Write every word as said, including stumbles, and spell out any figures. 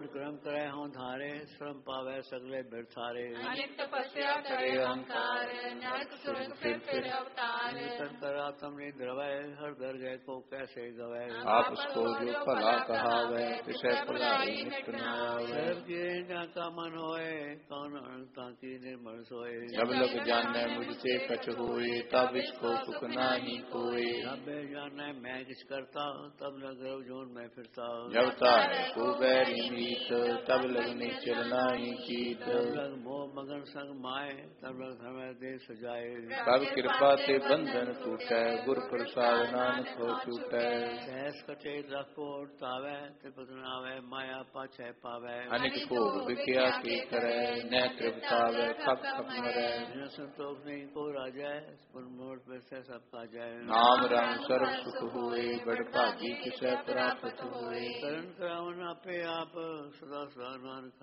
coat क्रम करे हों धारे श्रम पावे सगले बिरथारे अनेक तपस्या करे अहंकार नरक स्वर्ग फिर फिर अवतार कर करा तमने द्रवय हर दर गए को कैसे गवय आप उसको जो भला कहावे तिसै भलाई नित न आवे सर्व की का मन होए कौन अनंता की निर्मल सोए जब लग जाने मुझसे कछ होए तब इसको सुख नाही कोई जब जाने मैं किस करता तब लग जोन में फिरता जब तारे को बैरी मीत तब लगने चलना ही चीत तब लग मोह मगन संग माए तब लग हमें दे सजाए कब कृपा ते बंधन टूटे गुर प्रसाद नानक हो छूटे सहस कटे रखो तावे त्रिपत नावे माया पाछे पावे अनेक भोग विख्या के करे न तृप्तावे खप खप मरे जिन संतोष नहीं को राजा मोड़ पे से सब का जाए नाम रंग सर्व सुख हुए बड़ भागी किसे प्राप्त हुए करण करावन आपे आप सदा सदा नानक